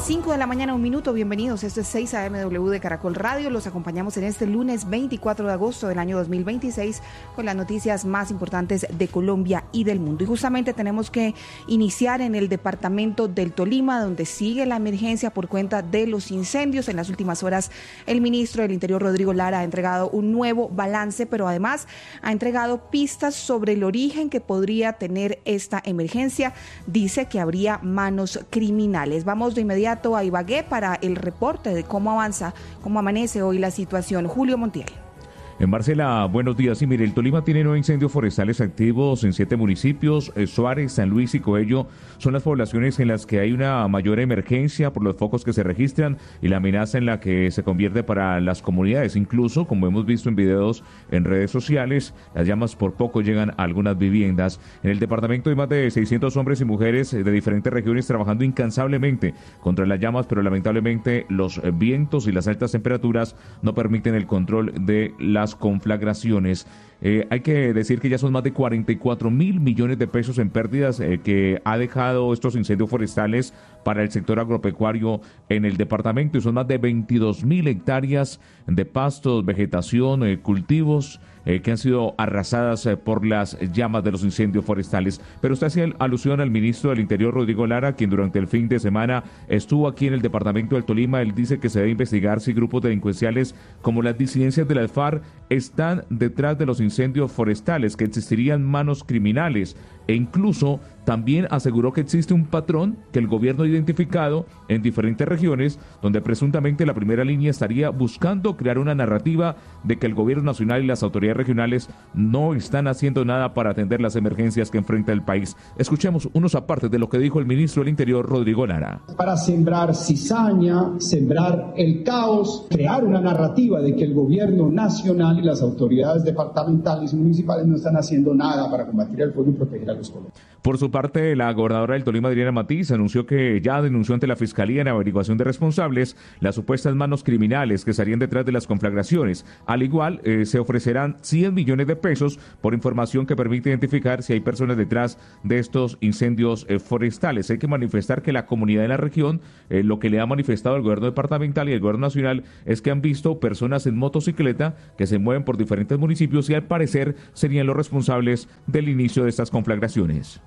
5 de la mañana, 1 minuto. Bienvenidos. Esto es 6 AMW de Caracol Radio. Los acompañamos en este lunes 24 de agosto del año 2026 con las noticias más importantes de Colombia y del mundo. Y justamente tenemos que iniciar en el departamento del Tolima, donde sigue la emergencia por cuenta de los incendios. En las últimas horas, el ministro del Interior, Rodrigo Lara, ha entregado un nuevo balance, pero además ha entregado pistas sobre el origen que podría tener esta emergencia. Dice que habría manos criminales. Vamos de inmediato a Ibagué para el reporte de cómo amanece hoy la situación. Julio Montiel. En Marcela, buenos días. Sí, mire, el Tolima tiene 9 incendios forestales activos en 7 municipios. Suárez, San Luis y Coello son las poblaciones en las que hay una mayor emergencia por los focos que se registran y la amenaza en la que se convierte para las comunidades. Incluso, como hemos visto en videos en redes sociales, las llamas por poco llegan a algunas viviendas. En el departamento hay más de 600 hombres y mujeres de diferentes regiones trabajando incansablemente contra las llamas, pero lamentablemente los vientos y las altas temperaturas no permiten el control de las conflagraciones. Hay que decir que ya son más de 44 mil millones de pesos en pérdidas que ha dejado estos incendios forestales para el sector agropecuario en el departamento, y son más de 22 mil hectáreas de pastos, vegetación, cultivos que han sido arrasadas por las llamas de los incendios forestales. Pero usted hacía alusión al ministro del Interior, Rodrigo Lara, quien durante el fin de semana estuvo aquí en el departamento del Tolima. Él dice que se debe investigar si grupos delincuenciales como las disidencias de las FARC están detrás de los incendios forestales, que existirían manos criminales, e incluso también aseguró que existe un patrón que el gobierno ha identificado en diferentes regiones, donde presuntamente la primera línea estaría buscando crear una narrativa de que el gobierno nacional y las autoridades regionales no están haciendo nada para atender las emergencias que enfrenta el país. Escuchemos unos apartes de lo que dijo el ministro del Interior, Rodrigo Lara. Para sembrar cizaña, sembrar el caos, crear una narrativa de que el gobierno nacional y las autoridades departamentales y municipales no están haciendo nada para combatir el fuego y proteger a los colombianos. Por su parte, la gobernadora del Tolima, Adriana Matiz, anunció que ya denunció ante la Fiscalía en averiguación de responsables las supuestas manos criminales que estarían detrás de las conflagraciones. Al igual, se ofrecerán 100 millones de pesos por información que permite identificar si hay personas detrás de estos incendios forestales. Hay que manifestar que la comunidad de la región, lo que le ha manifestado el gobierno departamental y el gobierno nacional, es que han visto personas en motocicleta que se mueven por diferentes municipios y al parecer serían los responsables del inicio de estas conflagraciones.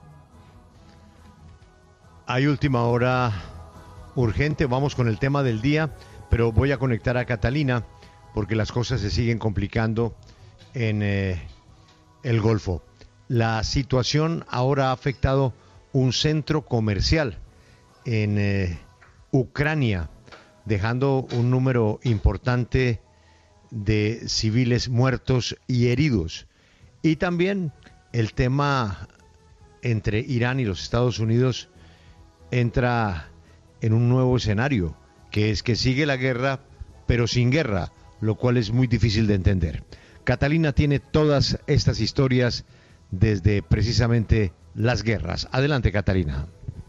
Hay última hora urgente, vamos con el tema del día, pero voy a conectar a Catalina porque las cosas se siguen complicando en el Golfo. La situación ahora ha afectado un centro comercial en Ucrania, dejando un número importante de civiles muertos y heridos. Y también el tema entre Irán y los Estados Unidos entra en un nuevo escenario, que es que sigue la guerra, pero sin guerra, lo cual es muy difícil de entender. Catalina tiene todas estas historias desde precisamente las guerras. Adelante, Catalina.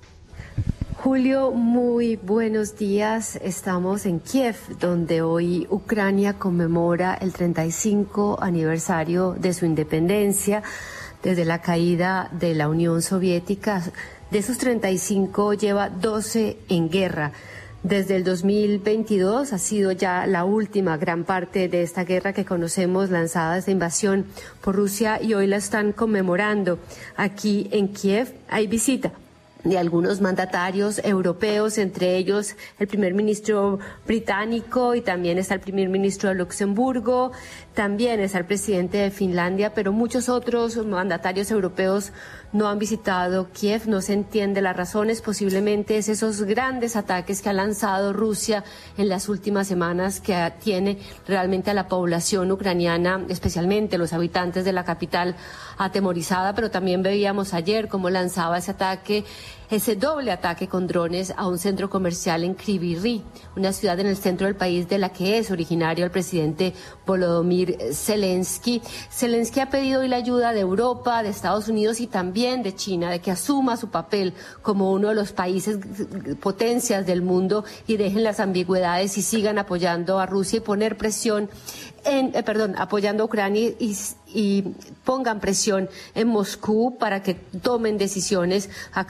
Julio, muy buenos días. Estamos en Kiev, donde hoy Ucrania conmemora el 35 aniversario de su independencia desde la caída de la Unión Soviética. De esos 35 lleva 12 en guerra. Desde el 2022 ha sido ya la última gran parte de esta guerra que conocemos, lanzada esta invasión por Rusia, y hoy la están conmemorando. Aquí en Kiev hay visita de algunos mandatarios europeos, entre ellos el primer ministro británico, y también está el primer ministro de Luxemburgo, también está el presidente de Finlandia, pero muchos otros mandatarios europeos no han visitado Kiev. No se entiende las razones, posiblemente es esos grandes ataques que ha lanzado Rusia en las últimas semanas, que tiene realmente a la población ucraniana, especialmente los habitantes de la capital, atemorizada. Pero también veíamos ayer cómo lanzaba ese doble ataque con drones a un centro comercial en Kryvyi Rih, una ciudad en el centro del país de la que es originario el presidente Volodymyr Zelensky. Zelensky ha pedido hoy la ayuda de Europa, de Estados Unidos y también de China, de que asuma su papel como uno de los países potencias del mundo y dejen las ambigüedades y sigan apoyando a Rusia y poner presión apoyando a Ucrania y pongan presión en Moscú para que tomen decisiones, acabar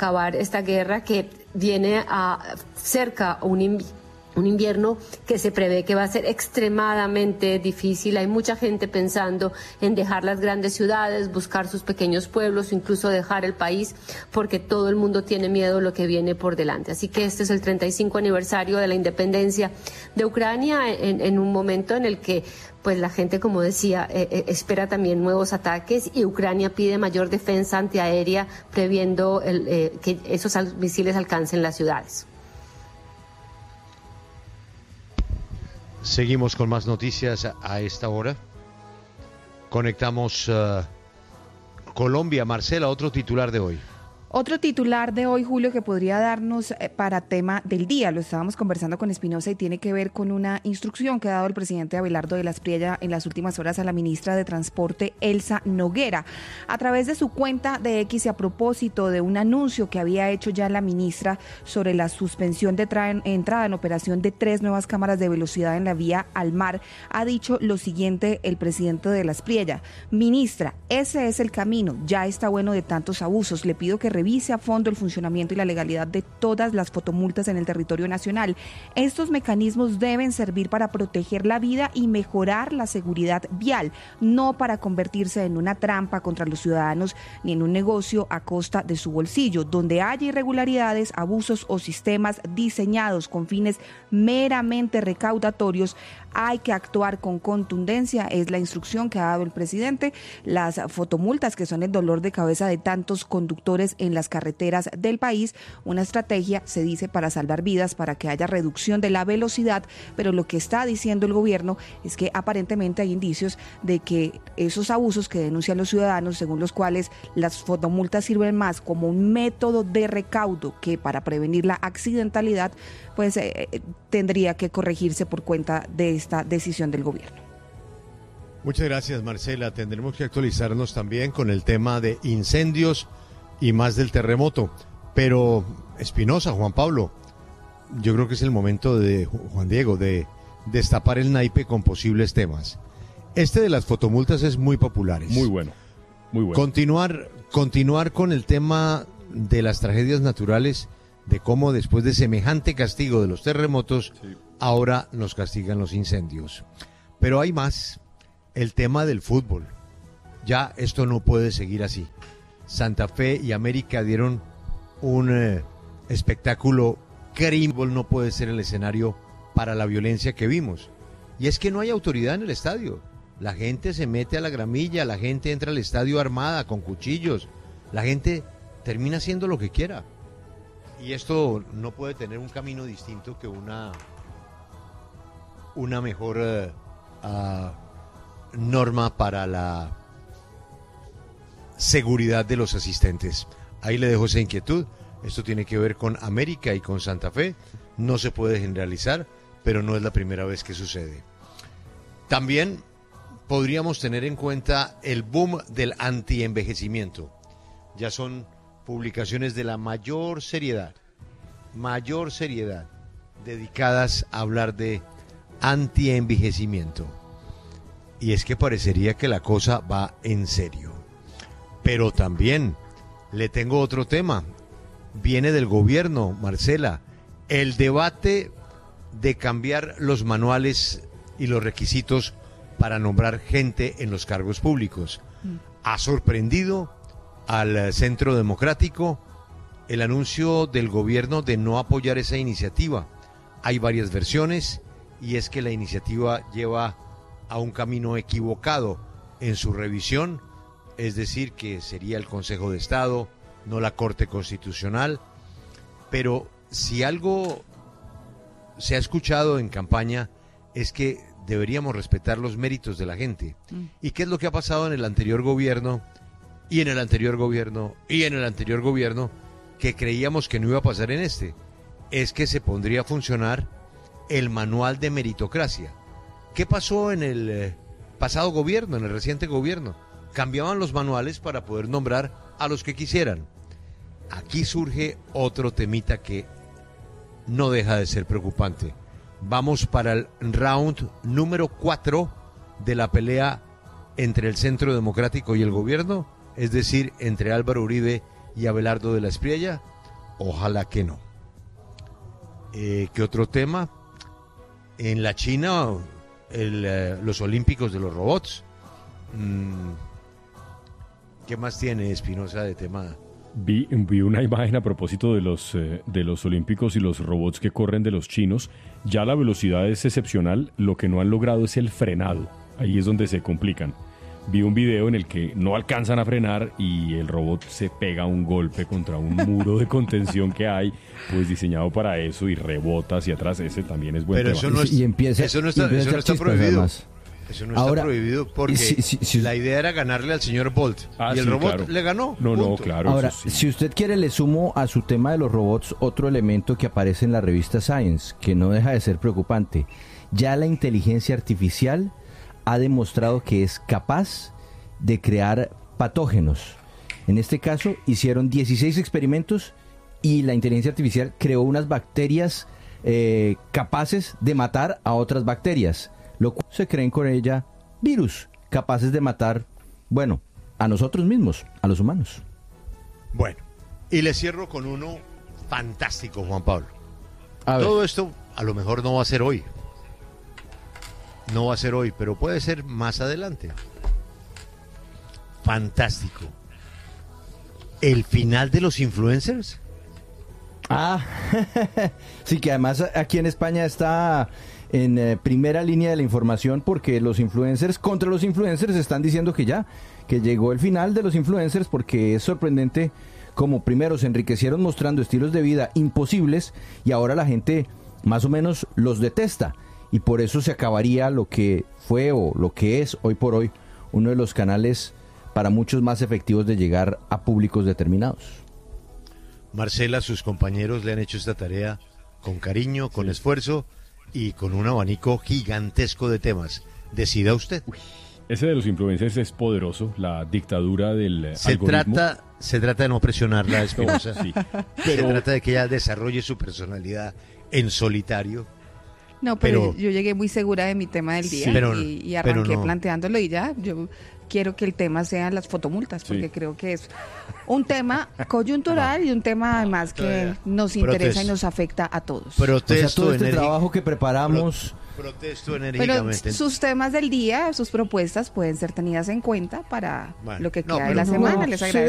esta guerra que viene cerca un invierno que se prevé que va a ser extremadamente difícil. Hay mucha gente pensando en dejar las grandes ciudades, buscar sus pequeños pueblos, incluso dejar el país, porque todo el mundo tiene miedo de lo que viene por delante. Así que este es el 35 aniversario de la independencia de Ucrania, en un momento en el que pues la gente, como decía, espera también nuevos ataques, y Ucrania pide mayor defensa antiaérea, previendo que esos misiles alcancen las ciudades. Seguimos con más noticias a esta hora. Conectamos Colombia. Marcela, otro titular de hoy. Otro titular de hoy, Julio, que podría darnos para tema del día, lo estábamos conversando con Espinosa, y tiene que ver con una instrucción que ha dado el presidente Abelardo de la Espriella en las últimas horas a la ministra de Transporte, Elsa Noguera, a través de su cuenta de X, y a propósito de un anuncio que había hecho ya la ministra sobre la suspensión de entrada en operación de 3 nuevas cámaras de velocidad en la vía al mar. Ha dicho lo siguiente el presidente de la Espriella: ministra, ese es el camino, ya está bueno de tantos abusos, le pido que revise a fondo el funcionamiento y la legalidad de todas las fotomultas en el territorio nacional. Estos mecanismos deben servir para proteger la vida y mejorar la seguridad vial, no para convertirse en una trampa contra los ciudadanos ni en un negocio a costa de su bolsillo. Donde haya irregularidades, abusos o sistemas diseñados con fines meramente recaudatorios, hay que actuar con contundencia, es la instrucción que ha dado el presidente. Las fotomultas, que son el dolor de cabeza de tantos conductores en las carreteras del país, una estrategia, se dice, para salvar vidas, para que haya reducción de la velocidad, pero lo que está diciendo el gobierno es que aparentemente hay indicios de que esos abusos que denuncian los ciudadanos, según los cuales las fotomultas sirven más como un método de recaudo que para prevenir la accidentalidad, pues tendría que corregirse por cuenta de esta decisión del gobierno. Muchas gracias, Marcela. Tendremos que actualizarnos también con el tema de incendios y más del terremoto. Pero, Espinosa, Juan Pablo, yo creo que es el momento de, Juan Diego, de destapar el naipe con posibles temas. Este de las fotomultas es muy popular. Muy bueno, muy bueno. Continuar con el tema de las tragedias naturales, de cómo después de semejante castigo de los terremotos, sí, ahora nos castigan los incendios. Pero hay más, el tema del fútbol. Ya esto no puede seguir así. Santa Fe y América dieron un espectáculo criminal, no puede ser el escenario para la violencia que vimos. Y es que no hay autoridad en el estadio. La gente se mete a la gramilla, la gente entra al estadio armada, con cuchillos. La gente termina haciendo lo que quiera. Y esto no puede tener un camino distinto que una mejor norma para la seguridad de los asistentes. Ahí le dejo esa inquietud. Esto tiene que ver con América y con Santa Fe. No se puede generalizar, pero no es la primera vez que sucede. También podríamos tener en cuenta el boom del antienvejecimiento. Ya son publicaciones de la mayor seriedad, dedicadas a hablar de antienvejecimiento. Y es que parecería que la cosa va en serio. Pero también le tengo otro tema. Viene del gobierno, Marcela, el debate de cambiar los manuales y los requisitos para nombrar gente en los cargos públicos. Ha sorprendido al Centro Democrático el anuncio del gobierno de no apoyar esa iniciativa. Hay varias versiones, y es que la iniciativa lleva a un camino equivocado en su revisión, es decir, que sería el Consejo de Estado, no la Corte Constitucional. Pero si algo se ha escuchado en campaña es que deberíamos respetar los méritos de la gente. ¿Y qué es lo que ha pasado en el anterior gobierno? Y en el anterior gobierno, y en el anterior gobierno, que creíamos que no iba a pasar en este, es que se pondría a funcionar el manual de meritocracia. ¿Qué pasó en el pasado gobierno, en el reciente gobierno? Cambiaban los manuales para poder nombrar a los que quisieran. Aquí surge otro temita que no deja de ser preocupante. Vamos para el round número 4 de la pelea entre el Centro Democrático y el gobierno, es decir, entre Álvaro Uribe y Abelardo de la Espriella, Ojalá que no. ¿Qué otro tema? En la China, los olímpicos de los robots. ¿Qué más tiene Espinosa de tema? Vi una imagen a propósito de los olímpicos y los robots que corren de los chinos. Ya la velocidad es excepcional, lo que no han logrado es el frenado. Ahí es donde se complican. Vi un video en el que no alcanzan a frenar y el robot se pega un golpe contra un muro de contención que hay, pues diseñado para eso, y rebota hacia atrás. Ese también es buen Pero tema. eso no, eso no está prohibido. Además. Eso no está prohibido porque la idea era ganarle al señor Bolt. Y el robot le ganó. No, claro. Ahora, si usted quiere, le sumo a su tema de los robots otro elemento que aparece en la revista Science, que no deja de ser preocupante. Ya la inteligencia artificial ha demostrado que es capaz de crear patógenos. En este caso, hicieron 16 experimentos y la inteligencia artificial creó unas bacterias capaces de matar a otras bacterias, lo cual se creen con ella virus capaces de matar, bueno, a nosotros mismos, a los humanos. Bueno, y le cierro con uno fantástico, Juan Pablo. Todo esto a lo mejor no va a ser hoy. No va a ser hoy, pero puede ser más adelante. Fantástico. ¿El final de los influencers? Sí, que además aquí en España está en primera línea de la información, porque los influencers contra los influencers están diciendo que llegó el final de los influencers, porque es sorprendente como primero se enriquecieron mostrando estilos de vida imposibles y ahora la gente más o menos los detesta. Y por eso se acabaría lo que fue o lo que es hoy por hoy uno de los canales para muchos más efectivos de llegar a públicos determinados. Marcela, sus compañeros le han hecho esta tarea con cariño, con esfuerzo y con un abanico gigantesco de temas. Decida usted. Ese de los influencers es poderoso, la dictadura del algoritmo. Se trata de no presionarla, Espinosa. Sí. Se trata de que ella desarrolle su personalidad en solitario. No, pero yo llegué muy segura de mi tema del día y arranqué planteándolo y ya, yo quiero que el tema sean las fotomultas, porque creo que es un tema coyuntural y un tema además que nos interesa y nos afecta a todos. Protesto, todo este trabajo que preparamos. Protesto enérgicamente. Pero sus temas del día, sus propuestas pueden ser tenidas en cuenta para lo que queda de la semana. Les agradezco.